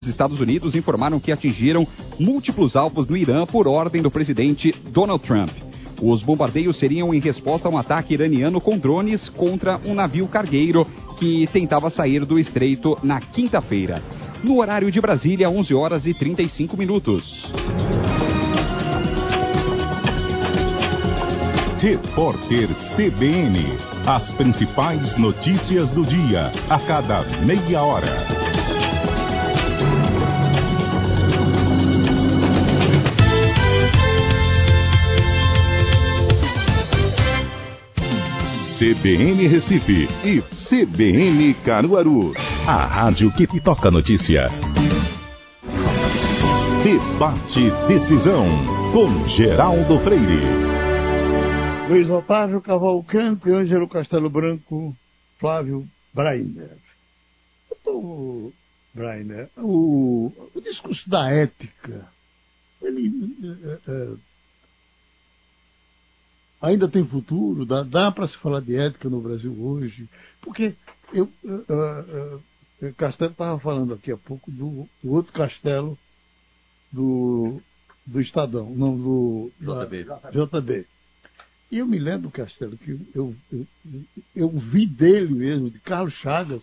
Os Estados Unidos informaram que atingiram múltiplos alvos no Irã por ordem do presidente Donald Trump. Os bombardeios seriam em resposta a um ataque iraniano com drones contra um navio cargueiro que tentava sair do estreito na quinta-feira. No horário de Brasília, 11 horas e 35 minutos. Repórter CBN. As principais notícias do dia, a cada meia hora. CBN Recife e CBN Caruaru. A rádio que toca notícia. Debate Decisão, com Geraldo Freire. Luiz Otávio Cavalcante, Ângelo Castelo Branco, Flávio Brainer. Brainer, o discurso da ética, ele ainda tem futuro? Dá para se falar de ética no Brasil hoje? Porque Castelo estava falando aqui há pouco do outro Castelo do Estadão, não do JB. E eu me lembro, Castelo, que eu vi dele mesmo, de Carlos Chagas.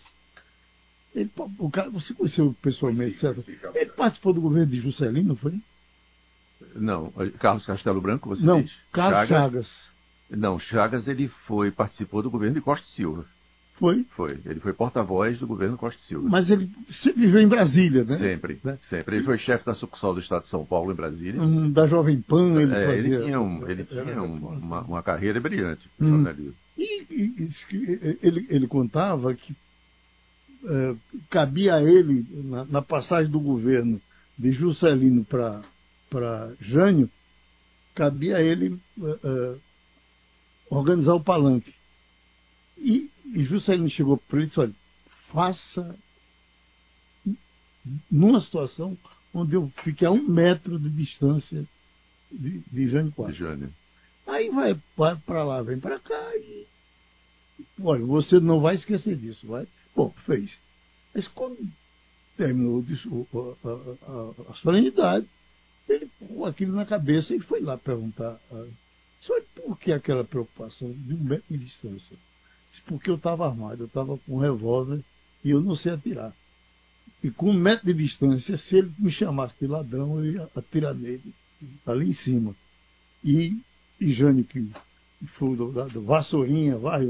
Você conheceu pessoalmente, certo? Ele participou do governo de Juscelino, não foi? Não, Carlos Castelo Branco, você não, diz? Carlos Chagas. Não, Chagas ele participou do governo de Costa e Silva. Foi? Foi. Ele foi porta-voz do governo Costa e Silva. Mas ele sempre viveu em Brasília, né? Sempre, né? Sempre. Ele foi chefe da sucursal do Estado de São Paulo em Brasília. Da Jovem Pan ele fazia. Ele tinha uma carreira brilhante no jornalismo. Ele contava que cabia a ele, na passagem do governo de Juscelino para Jânio, cabia a ele organizar o palanque. E Juscelino chegou para ele e disse: olha, faça numa situação onde eu fique a 1 metro de distância de Jânio Quadros. Aí vai para lá, vem para cá e... Olha, você não vai esquecer disso, vai? Bom, fez. Mas quando terminou a solenidade, ele pôs aquilo na cabeça e foi lá perguntar: só por que aquela preocupação de 1 metro de distância? Porque eu estava armado, eu estava com um revólver e eu não sei atirar. E com 1 metro de distância, se ele me chamasse de ladrão, eu ia atirar nele, ali em cima. E Jânio, que foi do vassourinha, vai,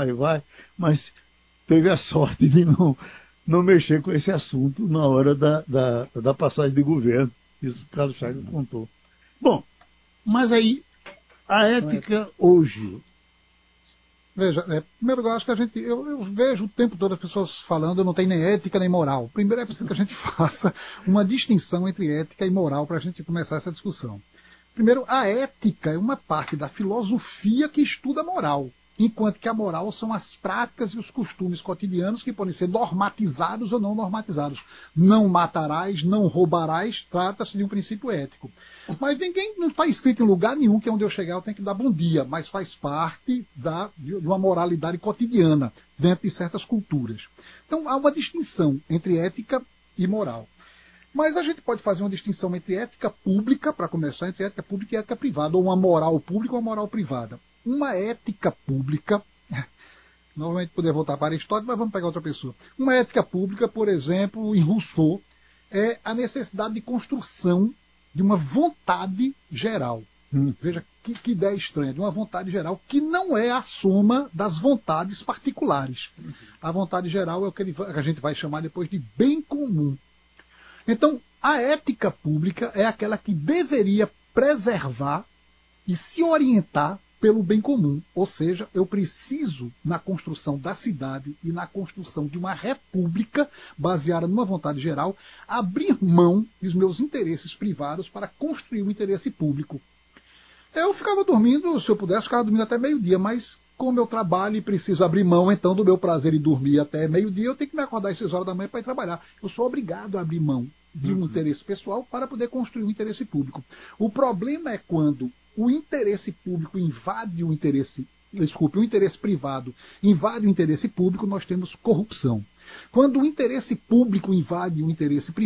mas teve a sorte de não mexer com esse assunto na hora da passagem de governo. Isso o Carlos Chagas contou. Bom, mas aí, a ética hoje... Veja, em primeiro lugar, acho que eu vejo o tempo todo as pessoas falando não tem nem ética nem moral. Primeiro é preciso que a gente faça uma distinção entre ética e moral para a gente começar essa discussão. Primeiro, a ética é uma parte da filosofia que estuda a moral, enquanto que a moral são as práticas e os costumes cotidianos que podem ser normatizados ou não normatizados. Não matarás, não roubarás, trata-se de um princípio ético. Mas ninguém, não está escrito em lugar nenhum que onde eu chegar eu tenho que dar bom dia, mas faz parte de uma moralidade cotidiana dentro de certas culturas. Então há uma distinção entre ética e moral. Mas a gente pode fazer uma distinção entre ética pública, para começar, entre ética pública e ética privada, ou uma moral pública ou uma moral privada. Uma ética pública, novamente poder voltar para Aristóteles, mas vamos pegar outra pessoa. Uma ética pública, por exemplo, em Rousseau, é a necessidade de construção de uma vontade geral. Veja que ideia estranha, de uma vontade geral que não é a soma das vontades particulares. A vontade geral é o que a gente vai chamar depois de bem comum. Então, a ética pública é aquela que deveria preservar e se orientar pelo bem comum. Ou seja, eu preciso, na construção da cidade e na construção de uma república baseada numa vontade geral, abrir mão dos meus interesses privados para construir o interesse público. Eu ficava dormindo, se eu pudesse, ficava dormindo até meio-dia, mas como eu trabalho e preciso abrir mão, então, do meu prazer em dormir até meio-dia, eu tenho que me acordar às 6 horas da manhã para ir trabalhar. Eu sou obrigado a abrir mão de um interesse pessoal para poder construir um interesse público. O problema é quando o interesse público invade o interesse privado invade o interesse público, nós temos corrupção. Quando o interesse público invade o interesse privado,